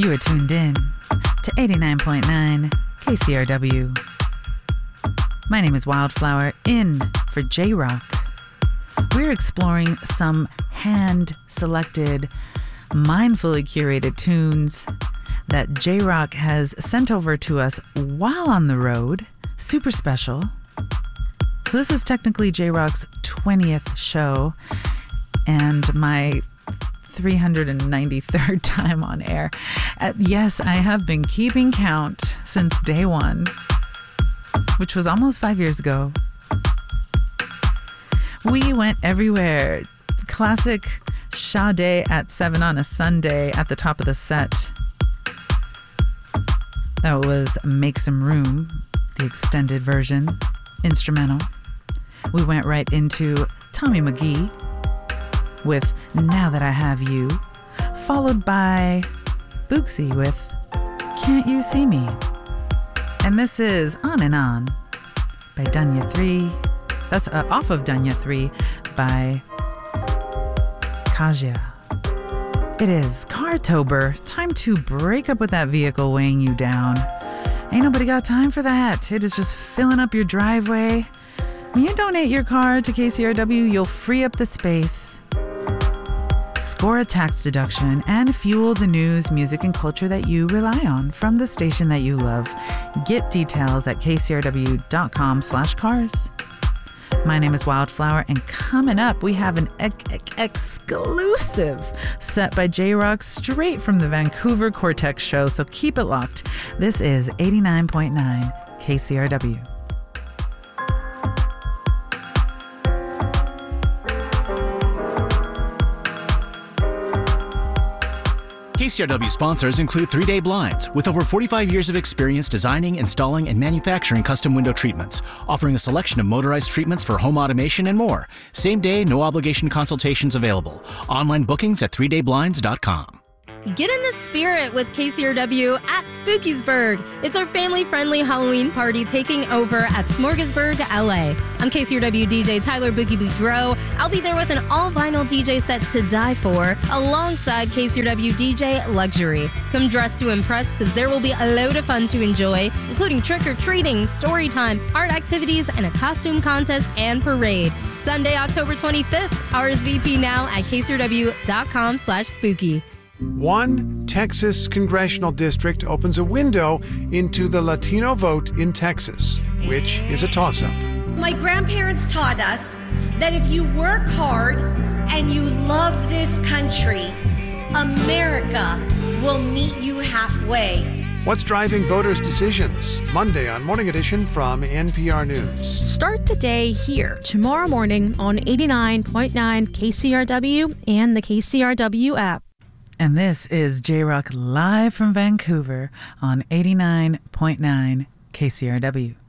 You are tuned in to 89.9 KCRW. My name is Wildflower, in for J-Rock. We're exploring some hand-selected, mindfully curated tunes that J-Rock has sent over to us while on the road. Super special. So this is technically J-Rock's 20th show and my 393rd time on air. Yes, I have been keeping count since day one, which was almost 5 years ago. We went everywhere. Classic Sade at 7 on a Sunday at the top of the set. That was Make Some Room, the extended version, instrumental. We went right into Tommy McGee with Now That I Have You, followed by Boogsy with Can't You See Me? And this is On and On by Dunya 3. That's off of Dunya 3 by Kajia. It is Cartober. Time to break up with that vehicle weighing you down. Ain't nobody got time for that. It is just filling up your driveway. When you donate your car to KCRW, you'll free up the space, score a tax deduction, and fuel the news, music, and culture that you rely on from the station that you love. Get details at kcrw.com/cars. My name is Wildflower, and coming up, we have an exclusive set by J-Rock straight from the Vancouver Cortex show, so keep it locked. This is 89.9 KCRW. KCRW sponsors include 3 Day Blinds, with over 45 years of experience designing, installing, and manufacturing custom window treatments, offering a selection of motorized treatments for home automation and more. Same day, no obligation consultations available. Online bookings at 3dayblinds.com. Get in the spirit with KCRW at Spookiesburg. It's our family-friendly Halloween party taking over at Smorgasburg, LA. I'm KCRW DJ Tyler Boogie Boudreaux. I'll be there with an all-vinyl DJ set to die for, alongside KCRW DJ Luxury. Come dressed to impress, because there will be a load of fun to enjoy, including trick-or-treating, story time, art activities, and a costume contest and parade. Sunday, October 25th. RSVP now at kcrw.com/spooky. One Texas congressional district opens a window into the Latino vote in Texas, which is a toss-up. My grandparents taught us that if you work hard and you love this country, America will meet you halfway. What's driving voters' decisions? Monday on Morning Edition from NPR News. Start the day here tomorrow morning on 89.9 KCRW and the KCRW app. And this is J-Rock live from Vancouver on 89.9 KCRW.